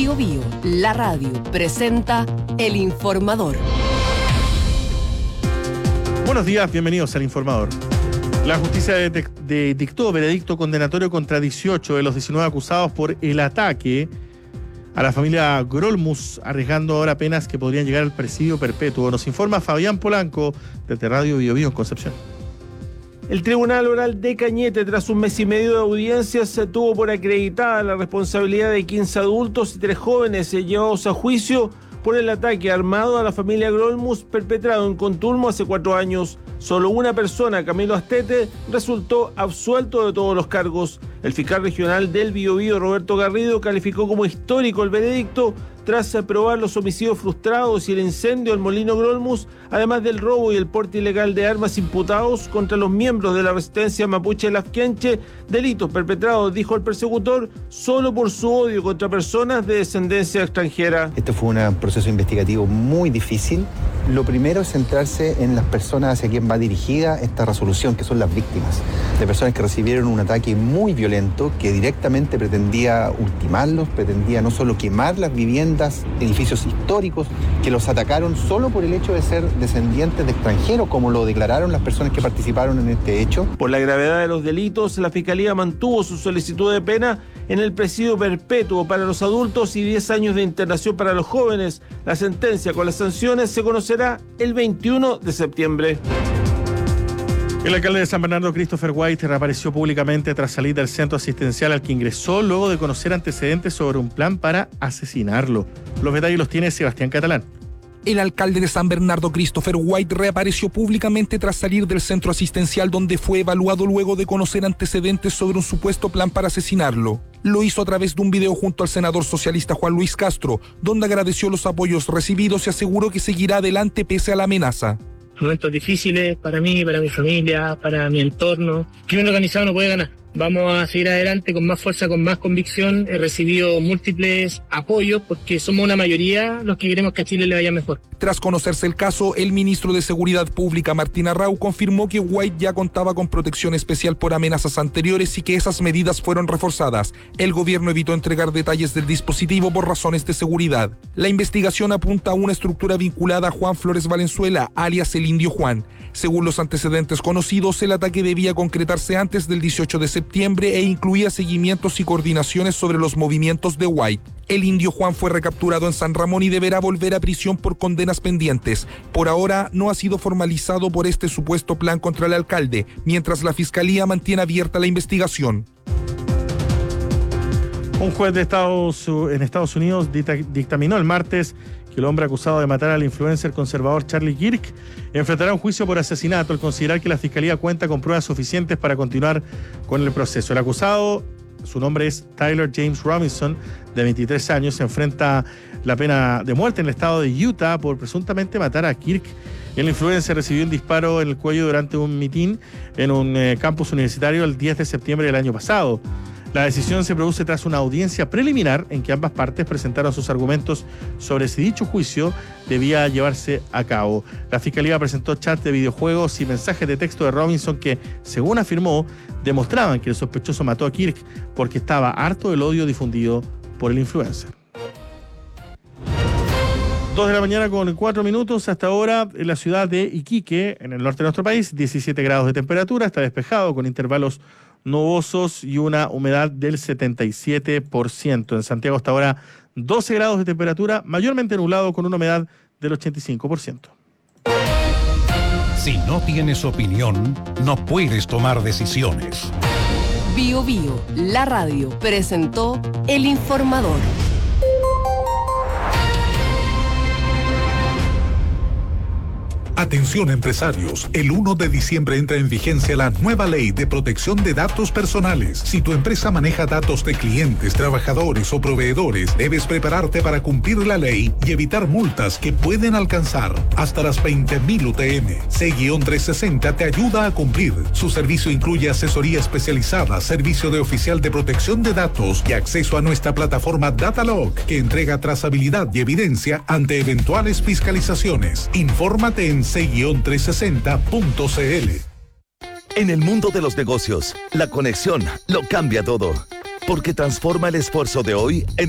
Bío, la radio, presenta El Informador. Buenos días, bienvenidos al Informador. La justicia dictó veredicto condenatorio contra 18 de los 19 acusados por el ataque a la familia Grolmus, arriesgando ahora penas que podrían llegar al presidio perpetuo. Nos informa Fabián Polanco, desde Radio Bío en Concepción. El Tribunal Oral de Cañete, tras un mes y medio de audiencias, se tuvo por acreditada la responsabilidad de 15 adultos y 3 jóvenes llevados a juicio por el ataque armado a la familia Grolmus perpetrado en Contulmo hace 4 años. Solo una persona, Camilo Astete, resultó absuelto de todos los cargos. El fiscal regional del Bío, Roberto Garrido, calificó como histórico el veredicto tras aprobar los homicidios frustrados y el incendio del molino Grolmus, además del robo y el porte ilegal de armas imputados contra los miembros de la resistencia mapuche Lafkenche, delitos perpetrados, dijo el persecutor, solo por su odio contra personas de descendencia extranjera. Este fue un proceso investigativo muy difícil. Lo primero es centrarse en las personas hacia quien va dirigida esta resolución, que son las víctimas, de personas que recibieron un ataque muy violento que directamente pretendía ultimarlos, pretendía no solo quemar las viviendas, edificios históricos, que los atacaron solo por el hecho de ser descendientes de extranjeros, como lo declararon las personas que participaron en este hecho. Por la gravedad de los delitos, la Fiscalía mantuvo su solicitud de pena en el presidio perpetuo para los adultos y 10 años de internación para los jóvenes. La sentencia con las sanciones se conocerá el 21 de septiembre. El alcalde de San Bernardo, Christopher White, reapareció públicamente tras salir del centro asistencial al que ingresó luego de conocer antecedentes sobre un plan para asesinarlo. Los detalles los tiene Sebastián Catalán. El alcalde de San Bernardo, Christopher White, reapareció públicamente tras salir del centro asistencial donde fue evaluado luego de conocer antecedentes sobre un supuesto plan para asesinarlo. Lo hizo a través de un video junto al senador socialista Juan Luis Castro, donde agradeció los apoyos recibidos y aseguró que seguirá adelante pese a la amenaza. Momentos difíciles para mí, para mi familia, para mi entorno. Crimen organizado no puede ganar. Vamos a seguir adelante con más fuerza, con más convicción. He recibido múltiples apoyos porque somos una mayoría los que queremos que a Chile le vaya mejor. Tras conocerse el caso, el ministro de Seguridad Pública, Martín Arrau, confirmó que White ya contaba con protección especial por amenazas anteriores y que esas medidas fueron reforzadas. El gobierno evitó entregar detalles del dispositivo por razones de seguridad. La investigación apunta a una estructura vinculada a Juan Flores Valenzuela, alias el Indio Juan. Según los antecedentes conocidos, el ataque debía concretarse antes del 18 de septiembre e incluía seguimientos y coordinaciones sobre los movimientos de White. El Indio Juan fue recapturado en San Ramón y deberá volver a prisión por condenas pendientes. Por ahora no ha sido formalizado por este supuesto plan contra el alcalde, mientras la Fiscalía mantiene abierta la investigación. Un juez en Estados Unidos dictaminó el martes que el hombre acusado de matar al influencer conservador Charlie Kirk enfrentará un juicio por asesinato al considerar que la Fiscalía cuenta con pruebas suficientes para continuar con el proceso. El acusado, su nombre es Tyler James Robinson, de 23 años, se enfrenta la pena de muerte en el estado de Utah por presuntamente matar a Kirk. El influencer recibió un disparo en el cuello durante un mitin en un campus universitario el 10 de septiembre del año pasado. La decisión se produce tras una audiencia preliminar en que ambas partes presentaron sus argumentos sobre si dicho juicio debía llevarse a cabo. La Fiscalía presentó chats de videojuegos y mensajes de texto de Robinson que, según afirmó, demostraban que el sospechoso mató a Kirk porque estaba harto del odio difundido por el influencer. 2 de la mañana con 4 minutos. Hasta ahora en la ciudad de Iquique, en el norte de nuestro país, 17 grados de temperatura, está despejado con intervalos nubosos y una humedad del 77%. En Santiago hasta ahora 12 grados de temperatura, mayormente nublado con una humedad del 85%. Si no tienes opinión, no puedes tomar decisiones. Bío, la radio, presentó El Informador. Atención empresarios, el 1 de diciembre entra en vigencia la nueva ley de protección de datos personales. Si tu empresa maneja datos de clientes, trabajadores o proveedores, debes prepararte para cumplir la ley y evitar multas que pueden alcanzar hasta las 20.000 UTM. C-360 te ayuda a cumplir. Su servicio incluye asesoría especializada, servicio de oficial de protección de datos y acceso a nuestra plataforma Datalog, que entrega trazabilidad y evidencia ante eventuales fiscalizaciones. Infórmate en c-360.cl. En el mundo de los negocios, la conexión lo cambia todo, porque transforma el esfuerzo de hoy en